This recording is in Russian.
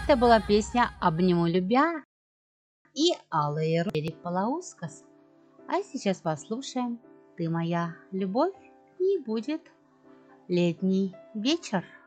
Это была песня «Обниму любя» и «Алые рози Палаускас». А сейчас послушаем «Ты моя любовь» и будет летний вечер.